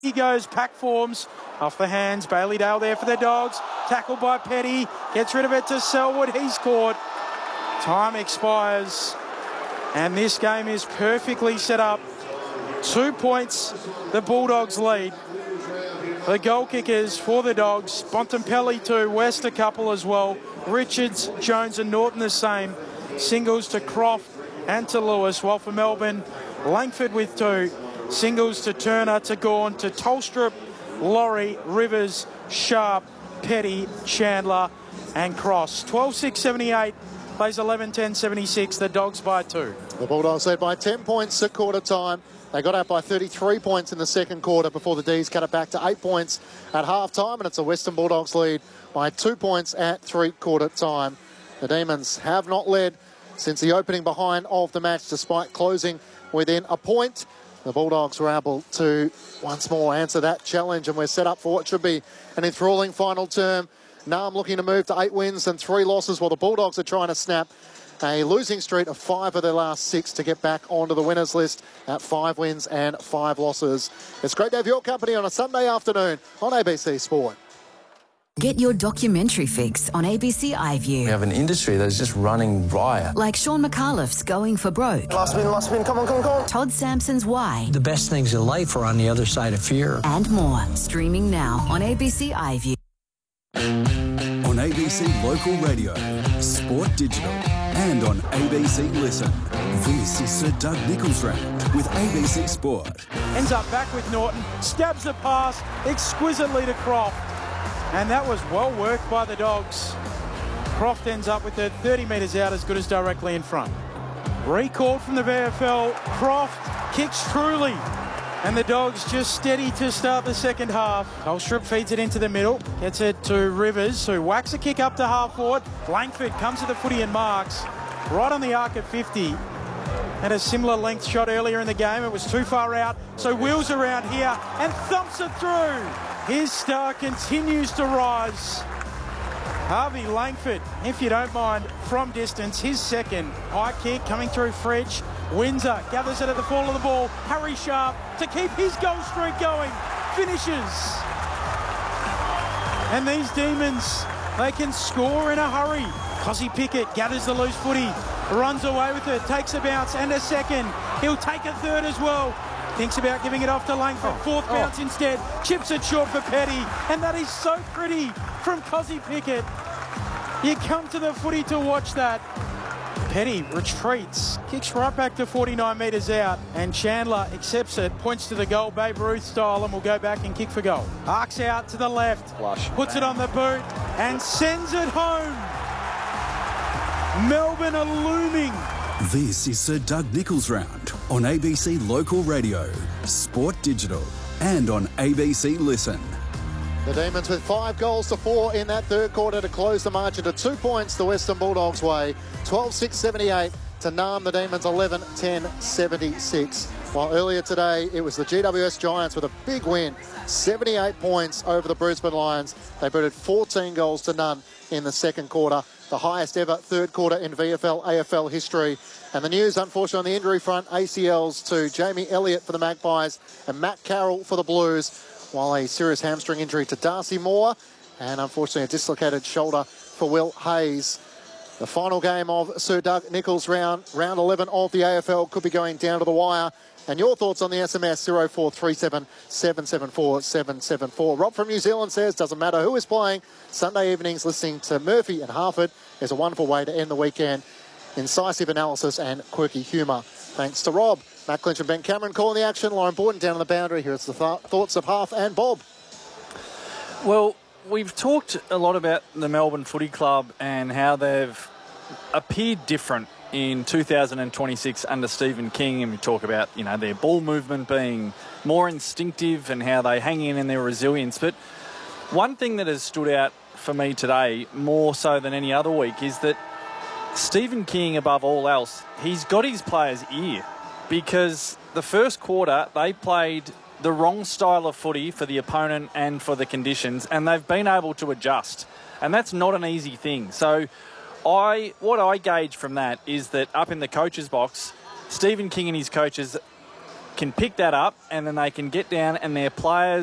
He goes, pack forms, off the hands. Bailey Dale there for the Dogs. Tackled by Petty. Gets rid of it to Selwood. He's caught. Time expires. And this game is perfectly set up. 2 points, the Bulldogs lead. The goal kickers for the Dogs. Bontempelli 2, West a couple as well. Richards, Jones and Norton the same. Singles to Croft and to Lewis. While for Melbourne, Langford with 2. Singles to Turner, to Gawn, to Tolstrup, Laurie, Rivers, Sharp, Petty, Chandler and Cross. 12-6-78, plays 11-10-76, the Dogs by 2. The Bulldogs led by 10 points at quarter time. They got out by 33 points in the second quarter before the D's cut it back to 8 points at half time, and it's a Western Bulldogs lead by 2 points at three-quarter time. The Demons have not led since the opening behind of the match, despite closing within a point. The Bulldogs were able to once more answer that challenge, and we're set up for what should be an enthralling final term. Naarm looking to move to 8 wins and 3 losses, while the Bulldogs are trying to snap a losing streak of 5 of their last 6 to get back onto the winners list at 5 wins and 5 losses. It's great to have your company on a Sunday afternoon on ABC Sport. Get your documentary fix on ABC iView. We have an industry that is just running riot. Like Sean McAuliffe's Going for Broke. Last win, come on. Todd Sampson's Why. The best things in life are on the other side of fear. And more. Streaming now on ABC iView. On ABC Local Radio, Sport Digital, and on ABC Listen. This is Sir Doug Nicholls Round with ABC Sport. Ends up back with Norton, stabs the pass exquisitely to Croft. And that was well worked by the Dogs. Croft ends up with it 30 metres out, as good as directly in front. Recalled from the VFL, Croft kicks truly. And the Dogs just steady to start the second half. Tolstrup feeds it into the middle, gets it to Rivers, who whacks a kick up to half forward. Langford comes to the footy and marks right on the arc at 50. Had a similar length shot earlier in the game. It was too far out, so wheels around here and thumps it through. His star continues to rise. Harvey Langford, if you don't mind, from distance, his second. High kick coming through Fridge. Windsor gathers it at the fall of the ball. Harry Sharp to keep his goal streak going. Finishes. And these Demons, they can score in a hurry. Cozzy Pickett gathers the loose footy, runs away with it, takes a bounce and a second. He'll take a third as well. Thinks about giving it off to Langford. Fourth bounce instead. Chips it short for Petty. And that is so pretty from Cozzy Pickett. You come to the footy to watch that. Petty retreats, kicks right back to 49 metres out, and Chandler accepts it, points to the goal, Babe Ruth style, and will go back and kick for goal. Arcs out to the left, puts it on the boot, and sends it home. Melbourne are looming. This is Sir Doug Nicholls Round on ABC Local Radio, Sport Digital, and on ABC Listen. The Demons with 5 goals to 4 in that third quarter to close the margin to 2 points the Western Bulldogs way. 12-6-78 to Naarm the Demons 11-10-76. While earlier today it was the GWS Giants with a big win, 78 points over the Brisbane Lions. They booted 14 goals to none in the second quarter, the highest ever third quarter in VFL AFL history. And the news, unfortunately, on the injury front, ACLs to Jamie Elliott for the Magpies and Matt Carroll for the Blues, while a serious hamstring injury to Darcy Moore and unfortunately a dislocated shoulder for Will Hayes. The final game of Sir Doug Nicholls round 11 of the AFL could be going down to the wire. And your thoughts on the SMS 0437 774 774. Rob from New Zealand says, doesn't matter who is playing, Sunday evenings listening to Murphy and Harford is a wonderful way to end the weekend. Incisive analysis and quirky humour. Thanks to Rob. Matt Clinch and Ben Cameron calling the action. Lauren Borden down on the boundary. Here's the thoughts of Harf and Bob. Well, we've talked a lot about the Melbourne Footy Club and how they've appeared different in 2026 under Stephen King, and we talk about, you know, their ball movement being more instinctive and how they hang in their resilience. But one thing that has stood out for me today, more so than any other week, is that Stephen King, above all else, he's got his players' ear, because the first quarter they played the wrong style of footy for the opponent and for the conditions, and they've been able to adjust, and that's not an easy thing. So what I gauge from that is that up in the coach's box, Stephen King and his coaches can pick that up and then they can get down and their players